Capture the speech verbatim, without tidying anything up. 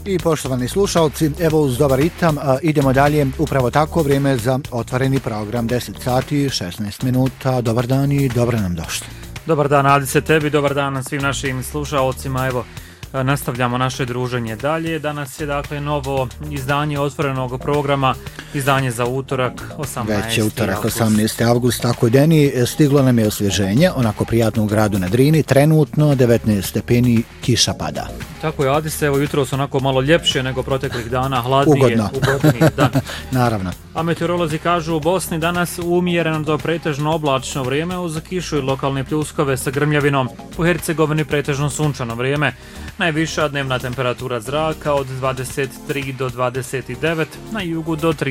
I poštovani slušalci, evo uz dobar ritam a, idemo dalje, upravo tako vrijeme za otvoreni program, deset sati šesnaest minuta. Dobar dan i dobro nam došli. Dobar dan Adice tebi, dobar dan svim našim slušalcima. Evo, nastavljamo naše druženje dalje. Danas je dakle novo izdanje otvorenog programa, izdanje za utorak osamnaesti Već je utorak osamnaesti avgust, tako Deni, stiglo nam je osvježenje, onako prijatno u gradu na Drini, trenutno devetnaest stepeni, kiša pada. Tako je Adise, evo jutro su onako malo ljepše nego proteklih dana, hladnije, ugodno. ugodnije. Da. Naravno. A meteorolozi kažu u Bosni danas umjereno do pretežno oblačno vrijeme uz kišu i lokalne pljuskove sa grmljavinom. U Hercegovini pretežno sunčano vrijeme. Najviša dnevna temperatura zraka od dvadeset tri do dvadeset devet, na jugu do trideset.